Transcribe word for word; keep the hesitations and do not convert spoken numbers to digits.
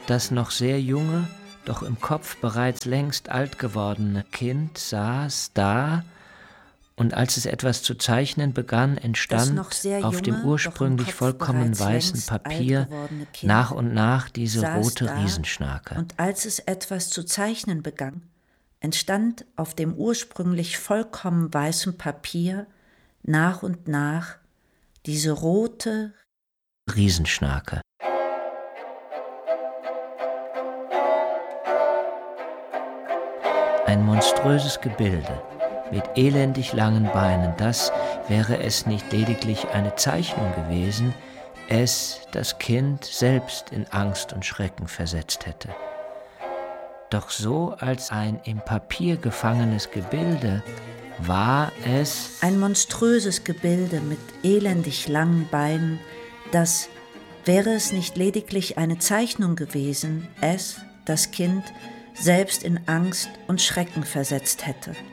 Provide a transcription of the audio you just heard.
Das noch sehr junge, doch im Kopf bereits längst alt gewordene Kind saß da, und als es etwas zu zeichnen begann, entstand junge, auf dem ursprünglich vollkommen weißen Papier nach und nach diese rote da, Riesenschnake. Und als es etwas zu zeichnen begann, entstand auf dem ursprünglich vollkommen weißen Papier nach und nach diese rote Riesenschnake. Ein monströses Gebilde mit elendig langen Beinen, das, wäre es nicht lediglich eine Zeichnung gewesen, es, das Kind, selbst in Angst und Schrecken versetzt hätte. Doch so als ein im Papier gefangenes Gebilde war es ein monströses Gebilde mit elendig langen Beinen, das, wäre es nicht lediglich eine Zeichnung gewesen, es, das Kind, selbst in Angst und Schrecken versetzt hätte.